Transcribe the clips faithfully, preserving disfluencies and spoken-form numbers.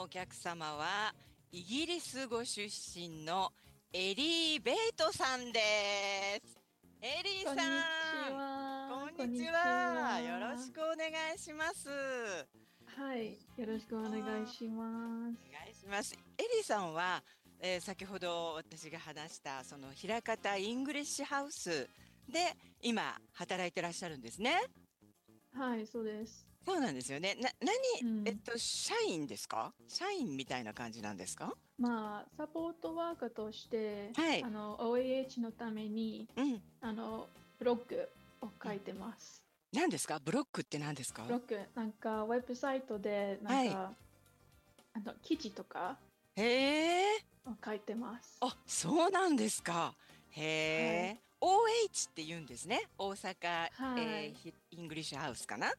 お客様はイギリスご出身のエリー・ベイトさんです。エリーこんにちさん、こは。 んにちこんにちは。よろしは。 くお願いします。おはい。よろしくお願いします。 願いします。エリーさんは、えー先ほど私が話したその枚方イングリッシュハウスで今働いてらっしゃるんですね。 はい、そうです。 そうなんですよね。な、何、 うん。 えっと、社員ですか？社員みたいな感じなんですか？ まあ、サポートワーカーとして、 はい。 あの、オーエーエイチ のために、 うん。 あの、ブログをうん。 書いてます。 何ですか？ブロックって何ですか？ ブログ、なんか、ウェブサイトで、なんはい。 か、あの、記事とかへえ。 を書いてます。 あ、そうなんですか。へはい。 え。オーエイチ って言うんですね。大阪、えーはい。 ひイングリッシュハウスかな？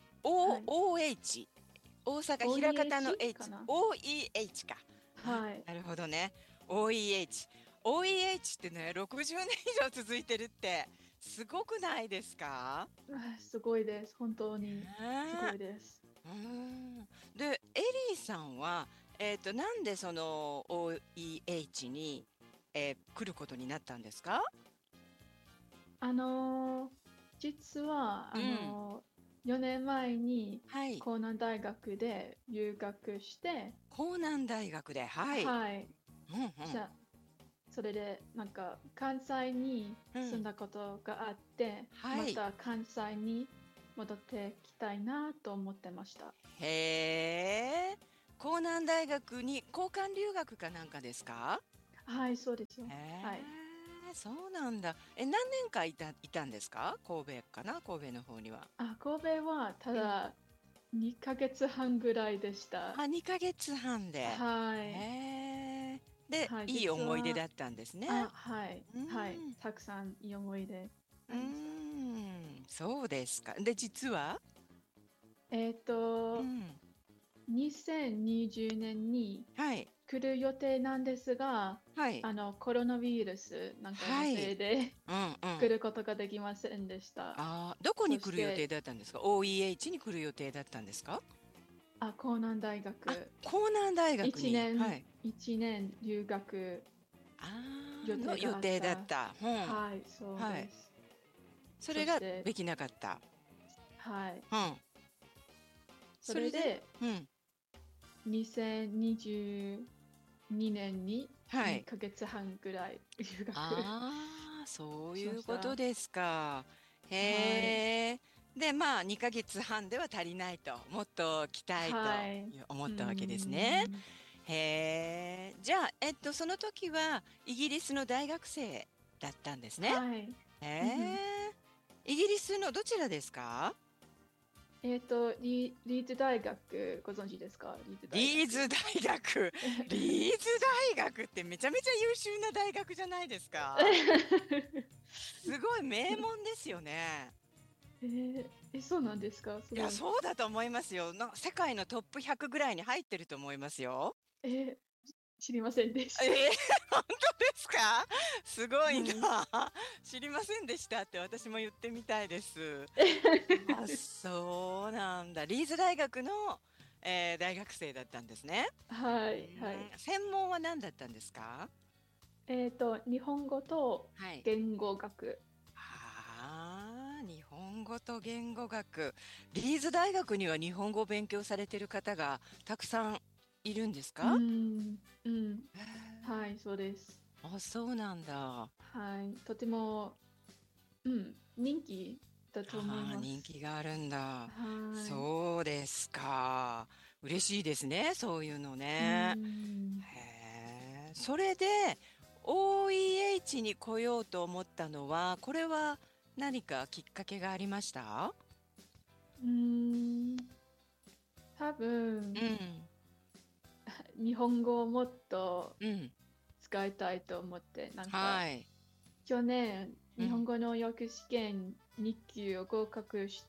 O、 はい。 オーエイチ。大阪、枚方のオーイーエイチ か H、 な。 オーイーエイチ か。あ、 はい。 なるほどね。オーイーエイチ。オーイーエイチ ってね、ろくじゅうねん以上続いてるって、すごくないですか？ あすごいです。本当に、すごねいです。 え。うーん。で、エリーさんは、えっと、なんでその オーイーエイチ に、えー来ることになったんですか？ あのー実は、あうん。 のー、よねんまえにはい。 江南大学で留学して、 江南大学で、はい。 はい。 うんうん。 じゃ、それで、なんか、関西にうん。 住んだことがあって、まはい。 た関西に戻ってきたいなと思ってました。 へえ。江南大学に交換留学かなんかですか？ はい、そうですよ。 へはい。 え、そうなんだ。え、何年かいた、いたんですか？神戸かな？神戸の方には。 あ、神戸はたうん。 だにかげつはんぐらいでした。 あ、にかげつはんで。 はい。 へえ。で、 はい、 いい思い出だ実は、 ったんですね。 あ、はい、 うはい、 ーん。 たくさんいい思い出うありました。 ーん。そうですか。で、実はえっと、 うん。 にせんにじゅうねんにはい。 来る予定なんですが、 はい。 あの、コロナウイルスなんかのはい。 せいでうんう来ん。 ることができませんでした。 ああ、どこにそ来る予定して、 だったんですか？ オーイーエイチ に来る予定だったんですか？ あ、江南大あ、 学、 江南大学 1 に。は年、 い。 一年留学ああ、の予定があっ予定だった。 た。うん。 はい、そうはい。 です。 それそして、 ができなかった。 はい。 うん。 そそれで、 れで、 うん。 にせんにじゅうにねんにはい。 にかげつはんぐらい留学ああ、そうしいうました。 ことですか。 はい。 へえ。で、まあ、にかげつはんでは足りないと、もっと来たいとはい。 思うーったわけですね。 ん。 へえ。じゃあ、えっと、その時は、イギリスの大学生だったんですね。 はい。 へうん。 え。イギリスのどちらですか？ えっと、リ、リーズ大学、ご存知ですか？リーズ大学。 リーズ大学。リーズ大学ってめちゃめちゃ優秀な大学じゃないですか？すごい名門ですよね。 えーえ、そうなんですか？すいや、 ごい。 そうだと思いますよ。なんか世界のトップひゃくぐらいに入ってると思いますよ。 えー知りませんでした。 えー、本当ですか？すごいはい。 な。知りませんでしたって私も言ってみたいです。あ、そうなんだ。リーズ大学の、えー大学生だったんですね。うはい、はい。 ーん、専門は何だったんですか？ えっと、日本語とはい。 言語学。 ああ、日本語と言語学。リーズ大学には日本語を勉強されている方がたくさんいるんですうか？ ーん、うん。 へはい、 え。 そうです。 あ、そうなんだ。 はい。とても、うん、人気だと思いああ、 ます。 人気があるんだ。 はい。 そうですか。嬉しいですね、そういうのうーね。 ん。 へえ。それで オーイーエイチ に来ようと思ったのは、これは何かきっかけがありました？ うーん。多分、 うん、 日本語をもっとうん。 使いたいと思って、なんか、 はい。 去年、 うん。 日本語の訳試験に級を合格して、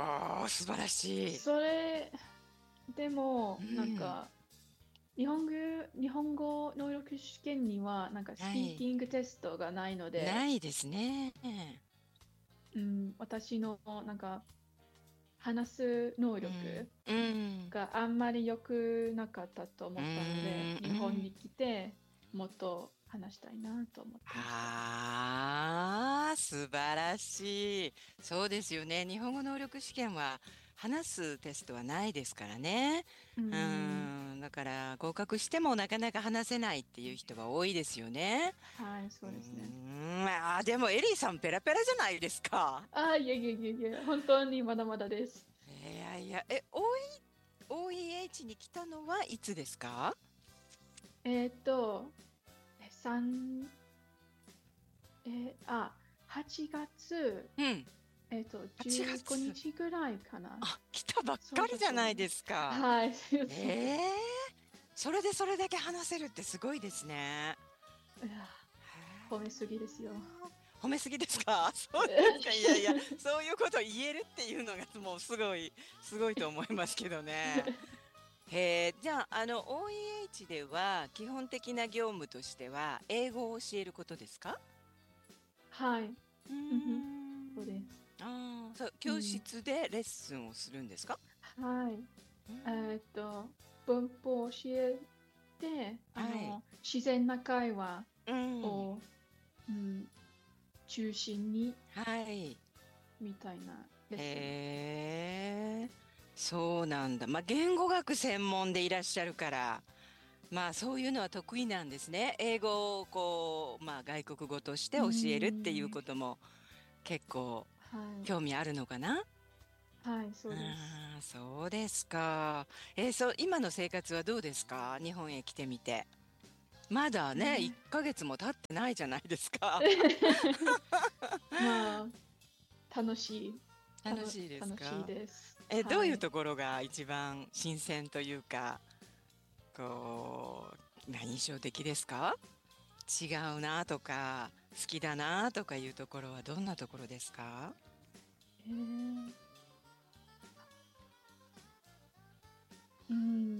ああ、素晴らしい。 それでうも、なんん。 か、日本語、日本語能力試験には、なんか、スはい。 ピーキングテストがないので、 ないですね。 うん、私の、なんか、 話す能力うん。 があんまり良くなかったと思ったので、 うん日本に来てもっと話したいなと思ってました。 ああ、素晴らしい。そうですよね。日本語能力試験は話すテストはないですからね。 ううん、 ん、だから合格してもなかなか話せないっていう人は多いですよね。 はい、 うそうですね。 ん、あーでもエリーさんペラペラじゃないですか。 あ、いえいえいえいえ、本当にまだまだです。 いやいや、え、オーイー、オーイーエイチ に来たのはいつですか？ えーっと、え、三えーあ、はちがつ、 うん、 えーっと、 8 15 月。 日ぐらいかな。 あ、来たばっそうかりじゃだと思う。 ないですか。 はい、すいません。いええ、それでそれだけ話せるってすごいですね。 や、褒めすぎですよ。 褒めすぎですか？そうですか。いやいや、そういうことを言えるっていうのがもうすごい、すごいと思いますけどね。へえ、じゃあ、あの、オーイーエイチ では基本的な業務としては英語を教えることですか？ はい。 うーうんふん、そうん。 です。 ああ、そう、教うん。 室でレッスンをするんですか？ はい。 うーん。 えーっと、文法を教えて、あはい。 の、自然な会話うん。 を、うん、中心にはい。 みたいなレッスン。 へえ、そうなんだ。まあ、言語学専門でいらっしゃるから、まあ、そういうのは得意なんですね。英語をこう、まあ、外国語としてうー教えるっていうん。 ことも結構はい。 興味あるのかな？ はい、そうです。 ああ、そうですか。えーそう、今の生活はどうですか？日本へ来てみて。まだね、1 えーヶ月も経ってないじゃないですか。 まあ、楽しい。たの、 楽しいです楽しいか？ です。 え、どうはい。 いうところが一番新鮮というか、こう、な印象的ですか？違うなとか、好きだなとかいうところはどんなところですか？ えー、うん、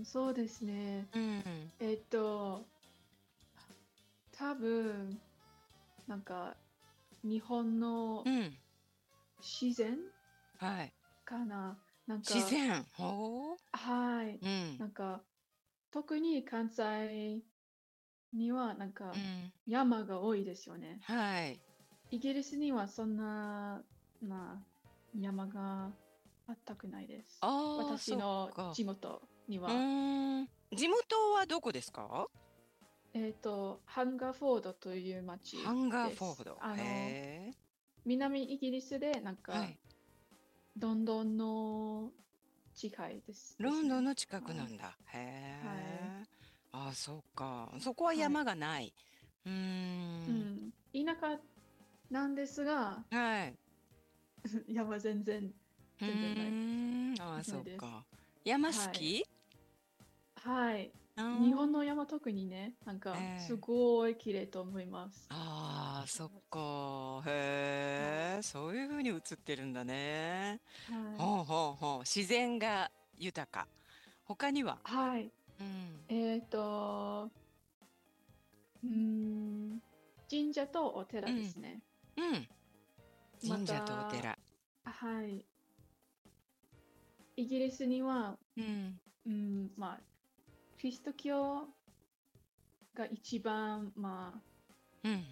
そうですね。 うん、 えっと、多分、なんか、日本のうん、 自然はい。 かな。なんか、 自然、ほはい。 う、うん、 なんか、特に関西には、なんか、 うん、 山が多いですよね。 はい。 イギリスにはそんな、まあ、山が全くないです。 ああ、そっ私のか。 地元にうは。 ーん。地元はどこですか？ えっと、ハンガーフォードという町ハンガーです。 フォード。 あの、 へえ。 南イギリスで、なんか、 はい。 ロンドンの近いです、でロンドンすね。 の近くはい。 なんだ。へはい。 え。ああ、そっか。そこははい。 山がない。うーん。 うん。田舎なんですが、 はい。 山全然、 う全然ない。 ーん。ああ、 ないです。 そっか。山好はい。 き？ はい。 うー日本のん。 山特にね、なんえか、すえ。 ごい綺麗と思います。 ああ、そっか。 はへえ。そういうふうに映ってるんだね。 い。はい。 ほうほうほう。自然が豊か。他には？ はい。 うん。 えっと、うーん、神社とお寺でうん。 すね。 うん。 ま神社とおた、 寺。 はい。イギリスには、 うん。 うん、まあ、キリスト教が一番、まあ、 うん、うん。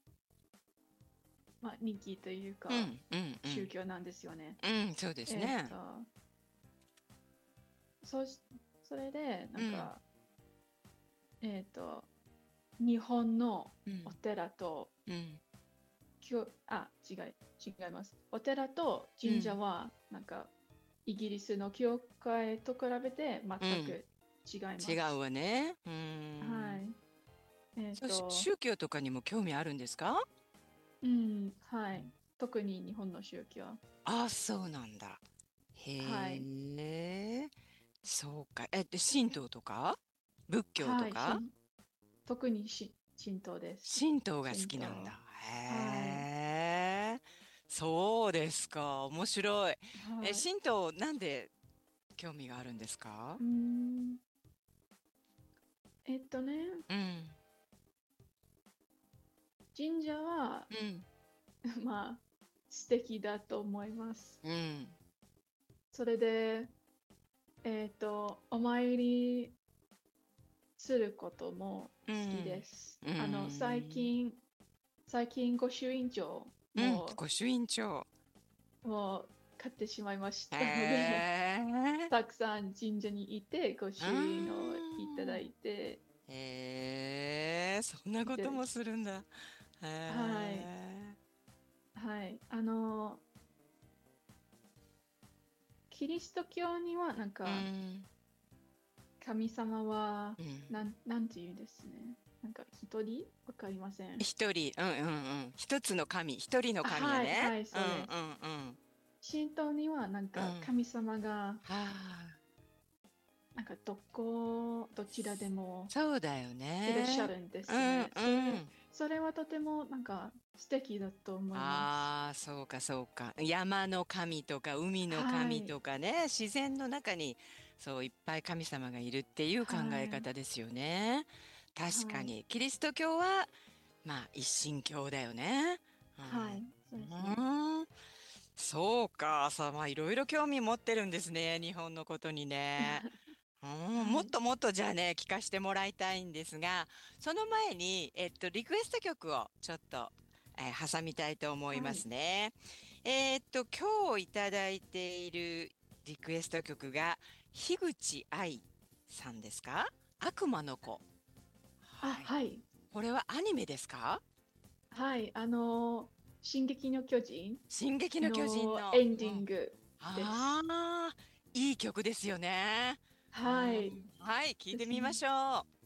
まあ、人気というか、 うん、うん、うん。 宗教なんですよね。 うん、そうですね。 えっと、そし、それで、なうん、 んか、えっと、日本のうん、 お寺と、 うん、 きょ、あ、違い、違います。お寺と神社うん、 は、なんか、イギリスの教会と比べてうん。 全く違い違うます。 わね。うん。 はい。えっそう、しと、 宗教とかにも興味あるんですか？ うん、はい。特に日本の宗教。 ああ、そうなんだ。へはい。 え、そうか。え、で、神道とか仏教とはい。しかん、特にし神道です。 神道が好神道。 きなんだ。 はい。 へえ、そうですか。面白い。え、 はい。 神道なんで興味があるんですか？ うーん。えっとね、 うん、 神社は、 うん、 まあ、素敵だと思います。 うん。 それで、えっと、お参りすることもう好きでん。 す。 うあの、最ん。 近、最近、御朱印帳うん。 も、 御朱印帳。 もう買ってしまいましへたので、 え。 たくさん神社に行って、御うー朱印をいただん。 いて、 へえ、そんなこともいただき、 するんだ。へはい、 え。 はい。あの、キリスト教には、なんうか、 ん。 神様は、 うん。 なん、なんて言うんですね。なんか、一人わかりません。 一人、うんうんうん。一つの神、一人のあ、 神やはい、 ね。 はい、 うんうそうです。 んうん。 神道には、なんか、 うん。 神様が、 はあ。 なんか、どこ、どちらでもそうだよいらっしゃね。 るんでうんすね。それ、 うん。 それはとても、なんか、素敵だと思います。 ああ、そうかそうか。山の神とか海の神はい、 とかね、自然の中にそういっぱい神様がいるっていう考えはい、 方ですよね。確かはい、 に。キリスト教は、まあ一神教だよね。 はい、そうですね。 うん。うーん。そうか。さあ、まあいろいろ興味持ってるんですね。日本のことにね。うん、もっはい、 ともっとじゃあね、聞かせてもらいたいんですが、その前に、えっと、リクエスト曲をちょっと、えー挟みたいと思いまはい、 すね。えーっと、今日いただいているリクエスト曲が、樋口愛さんですか？悪魔の子。 あ、 はい。 はい、 これはアニメですか？ はい、あの、進撃の巨人進撃の巨人の。 のエンデうん。 ィングです。 ああ、いい曲ですよね。うはい、 ん。はい、聞いてみまですね。 しょう。